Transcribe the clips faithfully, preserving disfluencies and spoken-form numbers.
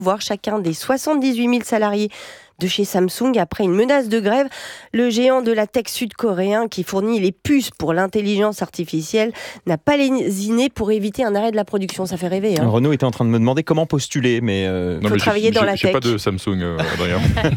voir chacun des soixante-dix-huit mille salariés de chez Samsung après une menace de grève. Le géant de la tech sud-coréen qui fournit les puces pour l'intelligence artificielle n'a pas lésiné pour éviter un arrêt de la production. Ça fait rêver. Hein. Renaud était en train de me demander comment postuler, mais... Euh... Il faut travailler j'ai, dans j'ai, la j'ai tech. J'ai pas de Samsung, euh, Adrien.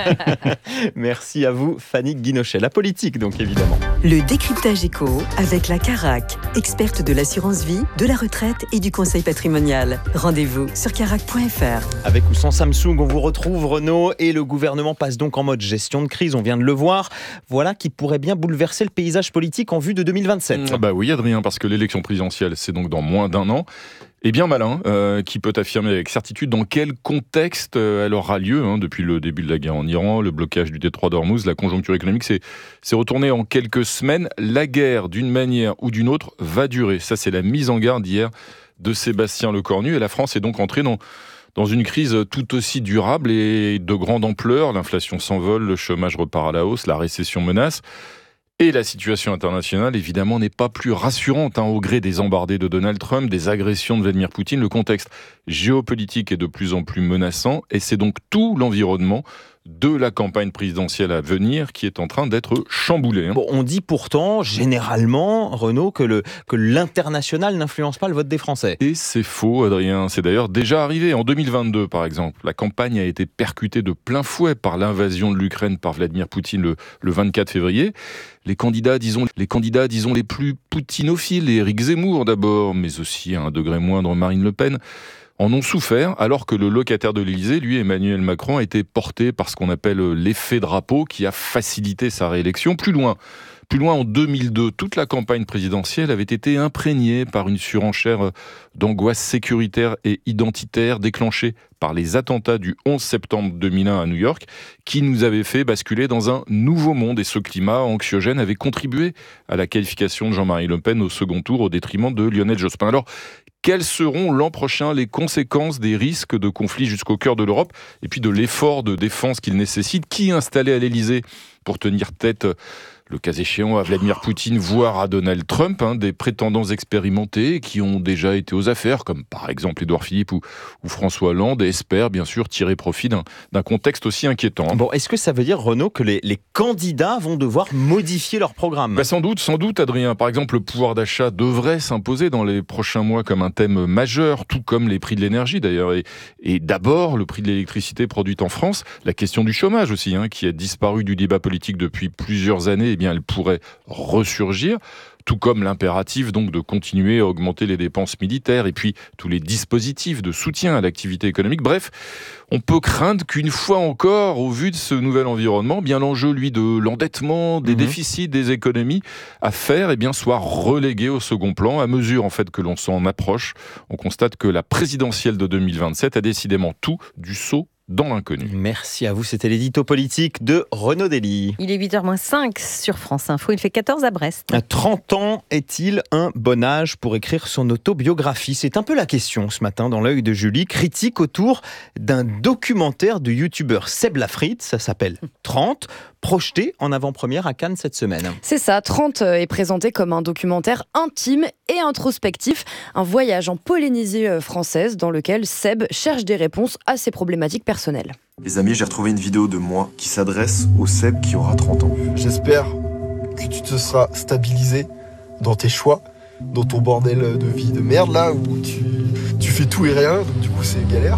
Merci à vous, Fanny Guinochet. La politique, donc, évidemment. Le décryptage éco avec la Carac, experte de l'assurance vie, de la retraite et du conseil patrimonial. Rendez-vous sur carac point f r. Avec ou sans Samsung, on vous retrouve, Renaud, et le gouvernement passe donc en mode gestion de crise, on vient de le voir. Voilà qui pourrait bien bouleverser le paysage politique en vue de deux mille vingt-sept. Ah bah oui, Adrien, parce que l'élection présidentielle, c'est donc dans moins d'un an. Et bien malin, euh, qui peut affirmer avec certitude dans quel contexte euh, elle aura lieu. Hein, depuis le début de la guerre en Iran, le blocage du détroit d'Ormuz, la conjoncture économique s'est, s'est retournée en quelques semaines. La guerre, d'une manière ou d'une autre, va durer. Ça, c'est la mise en garde hier de Sébastien Lecornu. Et la France est donc entrée dans... dans une crise tout aussi durable et de grande ampleur. L'inflation s'envole, le chômage repart à la hausse, la récession menace. Et la situation internationale, évidemment, n'est pas plus rassurante hein, au gré des embardées de Donald Trump, des agressions de Vladimir Poutine. Le contexte géopolitique est de plus en plus menaçant et c'est donc tout l'environnement de la campagne présidentielle à venir qui est en train d'être chamboulé. Hein. Bon, on dit pourtant, généralement, Renaud, que, le, que l'international n'influence pas le vote des Français. Et c'est faux, Adrien. C'est d'ailleurs déjà arrivé. En deux mille vingt-deux, par exemple, la campagne a été percutée de plein fouet par l'invasion de l'Ukraine par Vladimir Poutine le, le vingt-quatre février. Les candidats, disons, les candidats, disons, les plus poutinophiles, Éric Zemmour d'abord, mais aussi à un degré moindre Marine Le Pen, en ont souffert, alors que le locataire de l'Élysée, lui, Emmanuel Macron, a été porté par ce qu'on appelle l'effet drapeau, qui a facilité sa réélection. Plus loin, plus loin, en deux mille deux, toute la campagne présidentielle avait été imprégnée par une surenchère d'angoisse sécuritaire et identitaire déclenchée par les attentats du onze septembre deux mille un à New York, qui nous avait fait basculer dans un nouveau monde. Et ce climat anxiogène avait contribué à la qualification de Jean-Marie Le Pen au second tour au détriment de Lionel Jospin. Alors, quelles seront l'an prochain les conséquences des risques de conflit jusqu'au cœur de l'Europe et puis de l'effort de défense qu'il nécessite? Qui installé à l'Élysée pour tenir tête, le cas échéant, à Vladimir Poutine, voire à Donald Trump, hein, des prétendants expérimentés qui ont déjà été aux affaires, comme par exemple Édouard Philippe ou, ou François Hollande, et espèrent bien sûr tirer profit d'un, d'un contexte aussi inquiétant. Hein. Bon, est-ce que ça veut dire, Renaud, que les, les candidats vont devoir modifier leur programme? Bah sans doute, sans doute, Adrien. Par exemple, le pouvoir d'achat devrait s'imposer dans les prochains mois comme un thème majeur, tout comme les prix de l'énergie d'ailleurs. Et, et d'abord, le prix de l'électricité produite en France, la question du chômage aussi, hein, qui a disparu du débat politique depuis plusieurs années, eh bien, elle pourrait ressurgir, tout comme l'impératif donc de continuer à augmenter les dépenses militaires et puis tous les dispositifs de soutien à l'activité économique. Bref, on peut craindre qu'une fois encore, au vu de ce nouvel environnement, bien l'enjeu, lui, de l'endettement, des mmh. déficits, des économies à faire, eh bien, soit relégué au second plan. À mesure en fait que l'on s'en approche, on constate que la présidentielle de deux mille vingt-sept a décidément tout du saut dans l'inconnu. Merci à vous, c'était l'édito politique de Renaud Dely. Il est huit heures moins cinq sur France Info, il fait quatorze à Brest. À trente ans, est-il un bon âge pour écrire son autobiographie? C'est un peu la question ce matin dans l'œil de Julie. Critique autour d'un documentaire du youtubeur Seb Lafrite, ça s'appelle trente, projeté en avant-première à Cannes cette semaine. C'est ça, trente est présenté comme un documentaire intime et introspectif, un voyage en Polynésie française dans lequel Seb cherche des réponses à ses problématiques personnelles. Personnel. Les amis, j'ai retrouvé une vidéo de moi qui s'adresse au Seb qui aura trente ans. J'espère que tu te seras stabilisé dans tes choix, dans ton bordel de vie de merde là où tu, tu fais tout et rien, donc du coup c'est galère.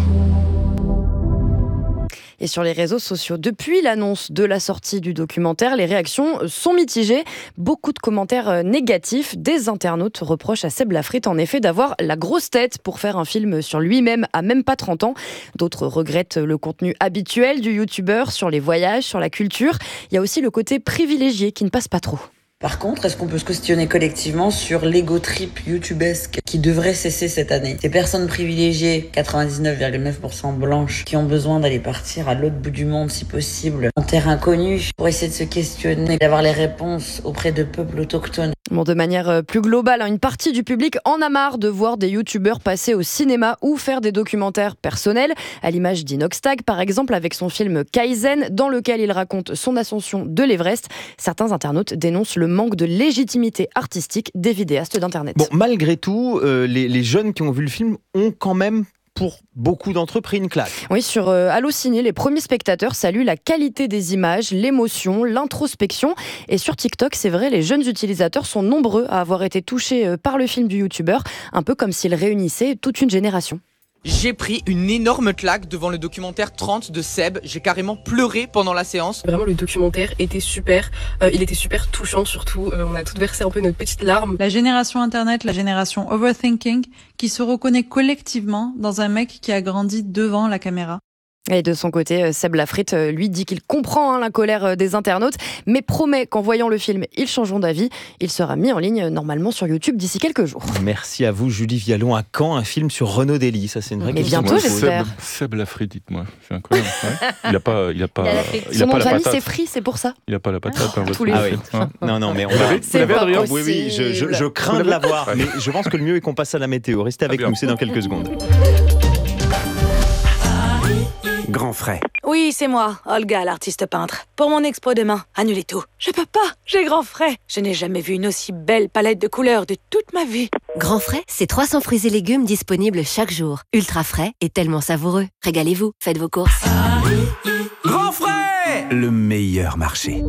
Et sur les réseaux sociaux, depuis l'annonce de la sortie du documentaire, les réactions sont mitigées. Beaucoup de commentaires négatifs. Des internautes reprochent à Seb Lafrite en effet d'avoir la grosse tête pour faire un film sur lui-même à même pas trente ans. D'autres regrettent le contenu habituel du youtubeur sur les voyages, sur la culture. Il y a aussi le côté privilégié qui ne passe pas trop. Par contre, est-ce qu'on peut se questionner collectivement sur l'ego trip youtubesque qui devrait cesser cette année? Ces personnes privilégiées, quatre-vingt-dix-neuf virgule neuf pour cent blanches, qui ont besoin d'aller partir à l'autre bout du monde si possible, en terre inconnue, pour essayer de se questionner, d'avoir les réponses auprès de peuples autochtones. Bon, de manière plus globale, une partie du public en a marre de voir des youtubeurs passer au cinéma ou faire des documentaires personnels, à l'image d'Inoxtag par exemple, avec son film Kaizen, dans lequel il raconte son ascension de l'Everest. Certains internautes dénoncent le manque de légitimité artistique des vidéastes d'Internet. Bon, malgré tout, euh, les, les jeunes qui ont vu le film ont quand même pour beaucoup d'entre eux pris une claque. Oui, sur euh, Allociné, les premiers spectateurs saluent la qualité des images, l'émotion, l'introspection. Et sur TikTok, c'est vrai, les jeunes utilisateurs sont nombreux à avoir été touchés euh, par le film du youtubeur, un peu comme s'il réunissait toute une génération. J'ai pris une énorme claque devant le documentaire trente de Seb. J'ai carrément pleuré pendant la séance. Vraiment, le documentaire était super. Euh, il était super touchant surtout. Euh, on a toutes versé un peu notre petite larme. La génération Internet, la génération overthinking, qui se reconnaît collectivement dans un mec qui a grandi devant la caméra. Et de son côté, Seb Lafrite, lui, dit qu'il comprend hein, la colère des internautes, mais promet qu'en voyant le film, ils changeront d'avis. Il sera mis en ligne normalement sur YouTube d'ici quelques jours. Merci à vous, Julie Vialon. À quand un film sur Renaud Dely? Ça, c'est une vraie mais question. bientôt, j'espère. Seb, Seb Lafrite, dites-moi. C'est incroyable. Ouais. Il n'a pas, il a pas, il il son a nom pas de la famille, patate. c'est Free, c'est pour ça. Il n'a pas la patate. Hein, Tous les ah oui. hein. Non, non, mais on Vous l'avez, c'est vous l'avez, pas Adrien Oui, oui, je, je, je crains de l'avoir, mais je pense que le mieux est qu'on passe à la météo. Restez avec Ah, nous, c'est dans quelques secondes. Grand frais. Oui, c'est moi, Olga, l'artiste peintre. Pour mon expo demain, annulez tout. Je peux pas, j'ai grand frais. Je n'ai jamais vu une aussi belle palette de couleurs de toute ma vie. Grand frais, c'est trois cents fruits et légumes disponibles chaque jour. Ultra frais et tellement savoureux. Régalez-vous, faites vos courses. Grand frais, le meilleur marché.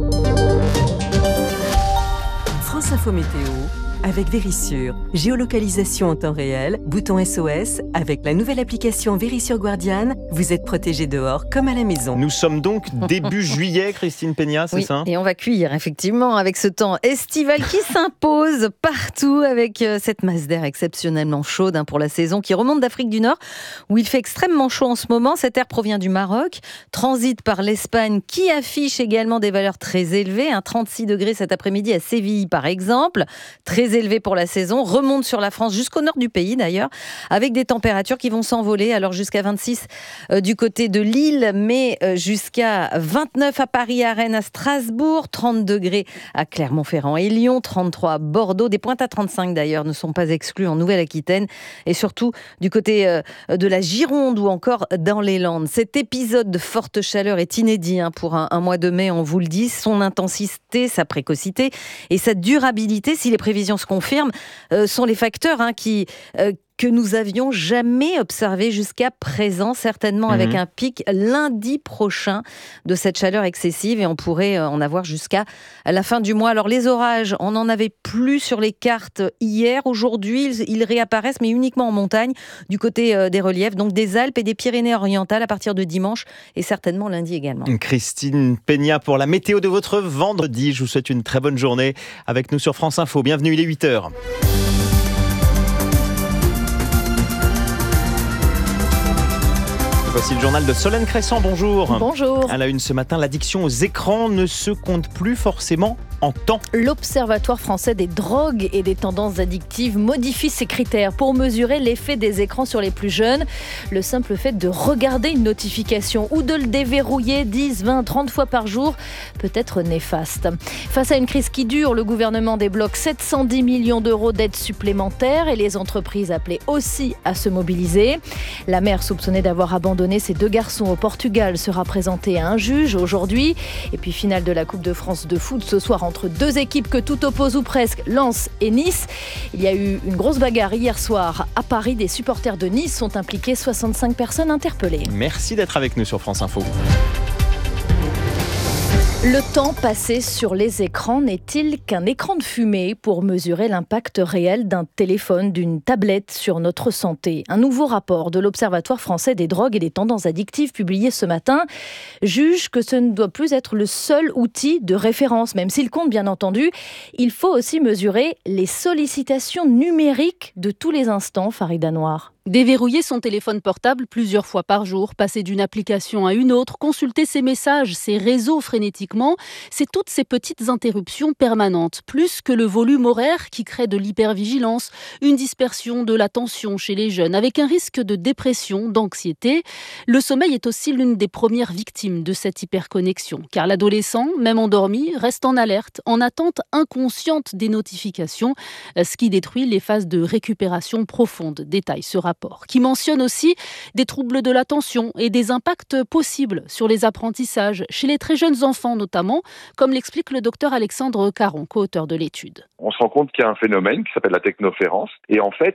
France Info Météo avec Vérissure. Géolocalisation en temps réel, bouton S O S. Avec la nouvelle application Vérissure Guardian, vous êtes protégé dehors comme à la maison. Nous sommes donc début juillet, Christine Peña, c'est oui, ça? Et on va cuire effectivement avec ce temps estival qui s'impose partout avec cette masse d'air exceptionnellement chaude hein, pour la saison qui remonte d'Afrique du Nord où il fait extrêmement chaud en ce moment. Cet air provient du Maroc, transite par l'Espagne qui affiche également des valeurs très élevées, hein, trente-six degrés cet après-midi à Séville par exemple, très élevé pour la saison, remonte sur la France jusqu'au nord du pays d'ailleurs, avec des températures qui vont s'envoler, alors jusqu'à vingt-six euh, du côté de Lille, mais euh, jusqu'à vingt-neuf à Paris, à Rennes, à Strasbourg, trente degrés à Clermont-Ferrand et Lyon, trente-trois à Bordeaux, des pointes à trente-cinq d'ailleurs ne sont pas exclues en Nouvelle-Aquitaine et surtout du côté euh, de la Gironde ou encore dans les Landes. Cet épisode de forte chaleur est inédit hein, pour un, un mois de mai, on vous le dit, son intensité, sa précocité et sa durabilité, si les prévisions se confirment, euh, sont les facteurs hein, qui, euh, que nous avions jamais observés jusqu'à présent, certainement mmh. avec un pic lundi prochain de cette chaleur excessive et on pourrait en avoir jusqu'à la fin du mois. Alors les orages, on n'en avait plus sur les cartes hier. Aujourd'hui, ils, ils réapparaissent, mais uniquement en montagne, du côté euh, des reliefs, donc des Alpes et des Pyrénées-Orientales à partir de dimanche et certainement lundi également. Christine Peña pour la météo de votre vendredi. Je vous souhaite une très bonne journée avec nous sur France Info. Bienvenue, il est huit heures. Voici le journal de Solène Crescent, bonjour. Bonjour. À la une ce matin, l'addiction aux écrans ne se compte plus forcément en temps. L'Observatoire français des drogues et des tendances addictives modifie ses critères pour mesurer l'effet des écrans sur les plus jeunes. Le simple fait de regarder une notification ou de le déverrouiller dix, vingt, trente fois par jour peut être néfaste. Face à une crise qui dure, le gouvernement débloque sept cent dix millions d'euros d'aides supplémentaires et les entreprises appelées aussi à se mobiliser. La mère soupçonnée d'avoir abandonné ses deux garçons au Portugal sera présentée à un juge aujourd'hui. Et puis finale de la Coupe de France de foot ce soir entre deux équipes que tout oppose ou presque, Lens et Nice. Il y a eu une grosse bagarre hier soir à Paris. Des supporters de Nice sont impliqués, soixante-cinq personnes interpellées. Merci d'être avec nous sur France Info. Le temps passé sur les écrans n'est-il qu'un écran de fumée pour mesurer l'impact réel d'un téléphone, d'une tablette sur notre santé? Un nouveau rapport de l'Observatoire français des drogues et des tendances addictives publié ce matin juge que ce ne doit plus être le seul outil de référence, même s'il compte bien entendu. Il faut aussi mesurer les sollicitations numériques de tous les instants, Farida Noir. Déverrouiller son téléphone portable plusieurs fois par jour, passer d'une application à une autre, consulter ses messages, ses réseaux frénétiquement, c'est toutes ces petites interruptions permanentes, plus que le volume horaire qui crée de l'hypervigilance, une dispersion de l'attention chez les jeunes, avec un risque de dépression, d'anxiété. Le sommeil est aussi l'une des premières victimes de cette hyperconnexion, car l'adolescent, même endormi, reste en alerte, en attente inconsciente des notifications, ce qui détruit les phases de récupération profonde, détaille ce rapport. Qui mentionne aussi des troubles de l'attention et des impacts possibles sur les apprentissages, chez les très jeunes enfants notamment, comme l'explique le docteur Alexandre Caron, co-auteur de l'étude. On se rend compte qu'il y a un phénomène qui s'appelle la technoférence, et en fait,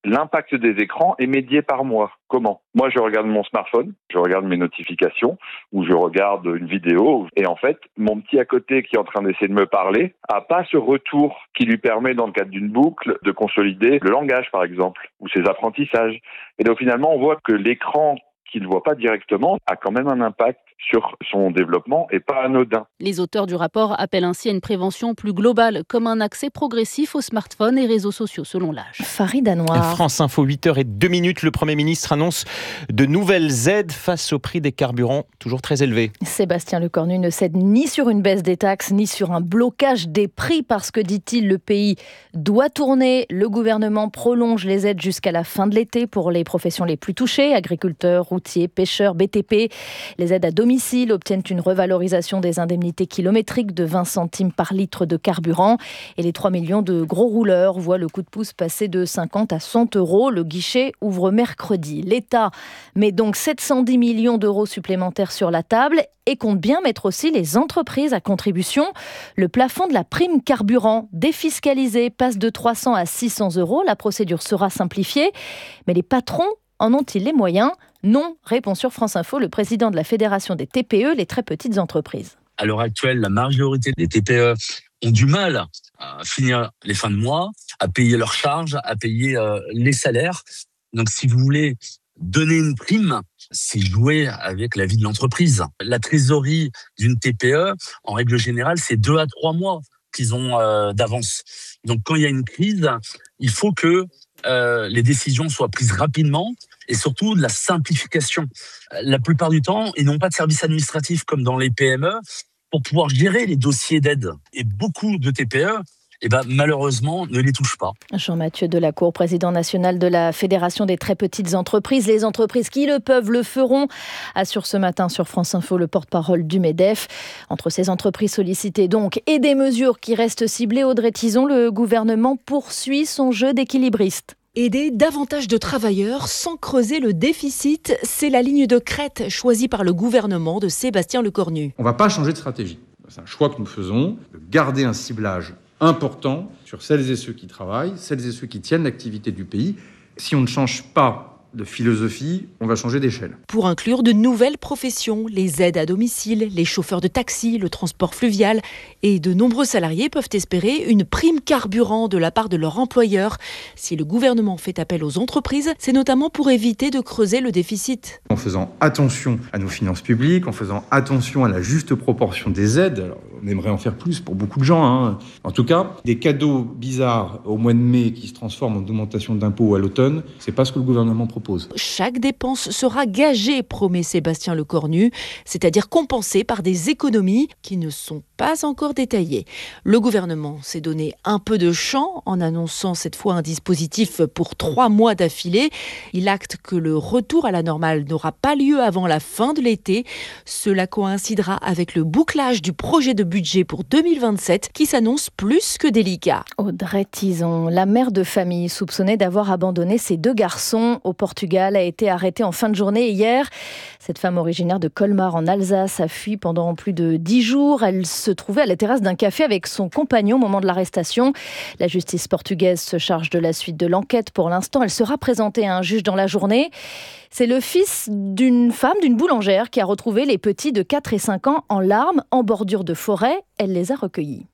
l'impact des écrans est médié par moi. Comment ? Moi, je regarde mon smartphone, je regarde mes notifications, ou je regarde une vidéo, et en fait, mon petit à côté qui est en train d'essayer de me parler a pas ce retour qui lui permet, dans le cadre d'une boucle, de consolider le langage, par exemple, ou ses apprentissages. Et donc, finalement, on voit que l'écran qu'il ne voit pas directement a quand même un impact sur son développement et pas anodin. Les auteurs du rapport appellent ainsi à une prévention plus globale, comme un accès progressif aux smartphones et réseaux sociaux selon l'âge. Farid Anouar. France Info, huit heures zéro deux minutes. Le Premier ministre annonce de nouvelles aides face au prix des carburants, toujours très élevé. Sébastien Lecornu ne cède ni sur une baisse des taxes, ni sur un blocage des prix, parce que, dit-il, le pays doit tourner. Le gouvernement prolonge les aides jusqu'à la fin de l'été pour les professions les plus touchées, agriculteurs, routiers, pêcheurs, B T P. Les aides à domicile obtiennent une revalorisation des indemnités kilométriques de vingt centimes par litre de carburant. Et les trois millions de gros rouleurs voient le coup de pouce passer de cinquante à cent euros. Le guichet ouvre mercredi. L'État met donc sept cent dix millions d'euros supplémentaires sur la table et compte bien mettre aussi les entreprises à contribution. Le plafond de la prime carburant défiscalisé passe de trois cents à six cents euros. La procédure sera simplifiée. Mais les patrons en ont-ils les moyens ? Non, répond sur France Info le président de la Fédération des T P E, les très petites entreprises. À l'heure actuelle, la majorité des T P E ont du mal à finir les fins de mois, à payer leurs charges, à payer euh, les salaires. Donc si vous voulez donner une prime, c'est jouer avec la vie de l'entreprise. La trésorerie d'une T P E, en règle générale, c'est deux à trois mois qu'ils ont euh, d'avance. Donc quand il y a une crise, il faut que euh, les décisions soient prises rapidement, et surtout de la simplification. La plupart du temps, ils n'ont pas de service administratif comme dans les P M E pour pouvoir gérer les dossiers d'aide. Et beaucoup de T P E, eh ben, malheureusement, ne les touchent pas. Jean-Mathieu Delacour, président national de la Fédération des très petites entreprises. Les entreprises qui le peuvent le feront, assure ce matin sur France Info le porte-parole du MEDEF. Entre ces entreprises sollicitées donc et des mesures qui restent ciblées, Audrey Tizon, le gouvernement poursuit son jeu d'équilibriste. Aider davantage de travailleurs sans creuser le déficit, c'est la ligne de crête choisie par le gouvernement de Sébastien Lecornu. On ne va pas changer de stratégie. C'est un choix que nous faisons, de garder un ciblage important sur celles et ceux qui travaillent, celles et ceux qui tiennent l'activité du pays. Si on ne change pas de philosophie, on va changer d'échelle. Pour inclure de nouvelles professions, les aides à domicile, les chauffeurs de taxi, le transport fluvial, et de nombreux salariés peuvent espérer une prime carburant de la part de leur employeur. Si le gouvernement fait appel aux entreprises, c'est notamment pour éviter de creuser le déficit. En faisant attention à nos finances publiques, en faisant attention à la juste proportion des aides, alors on aimerait en faire plus pour beaucoup de gens, hein. En tout cas, des cadeaux bizarres au mois de mai qui se transforment en augmentation d'impôts à l'automne, c'est pas ce que le gouvernement propose. Chaque dépense sera gagée, promet Sébastien Lecornu, c'est-à-dire compensée par des économies qui ne sont pas encore détaillées. Le gouvernement s'est donné un peu de champ en annonçant cette fois un dispositif pour trois mois d'affilée. Il acte que le retour à la normale n'aura pas lieu avant la fin de l'été. Cela coïncidera avec le bouclage du projet de budget pour deux mille vingt-sept qui s'annonce plus que délicat. Audrey Tizon, la mère de famille soupçonnée d'avoir abandonné ses deux garçons au Portugal, a été arrêtée en fin de journée hier. Cette femme originaire de Colmar en Alsace a fui pendant plus de dix jours. Elle se trouvait à la terrasse d'un café avec son compagnon au moment de l'arrestation. La justice portugaise se charge de la suite de l'enquête. Pour l'instant, elle sera présentée à un juge dans la journée. C'est le fils d'une femme, d'une boulangère, qui a retrouvé les petits de quatre et cinq ans en larmes en bordure de forêt. Elle les a recueillis.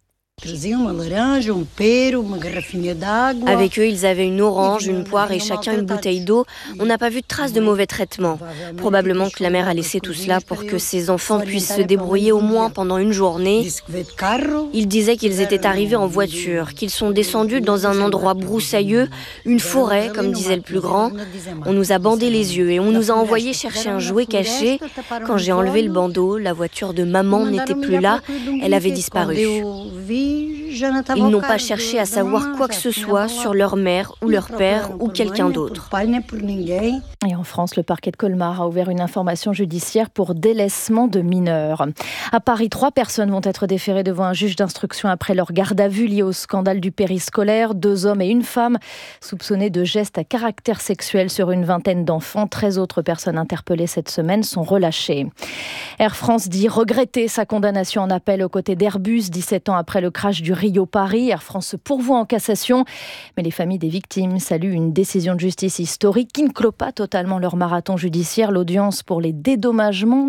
Avec eux, ils avaient une orange, une poire et chacun une bouteille d'eau. On n'a pas vu de traces de mauvais traitements. Probablement que la mère a laissé tout cela pour que ses enfants puissent se débrouiller au moins pendant une journée. Ils disaient qu'ils étaient arrivés en voiture, qu'ils sont descendus dans un endroit broussailleux, une forêt, comme disait le plus grand. On nous a bandé les yeux et on nous a envoyé chercher un jouet caché. Quand j'ai enlevé le bandeau, la voiture de maman n'était plus là, elle avait disparu. Ils n'ont pas cherché à savoir quoi que ce soit sur leur mère ou leur père ou quelqu'un d'autre. Et en France, le parquet de Colmar a ouvert une information judiciaire pour délaissement de mineurs. À Paris, trois personnes vont être déférées devant un juge d'instruction après leur garde à vue liée au scandale du périscolaire. Deux hommes et une femme soupçonnés de gestes à caractère sexuel sur une vingtaine d'enfants. treize autres personnes interpellées cette semaine sont relâchées. Air France dit regretter sa condamnation en appel aux côtés d'Airbus, dix-sept ans après le crash du Rio-Paris. Air France se pourvoit en cassation, mais les familles des victimes saluent une décision de justice historique qui ne clôt pas totalement leur marathon judiciaire. L'audience pour les dédommagements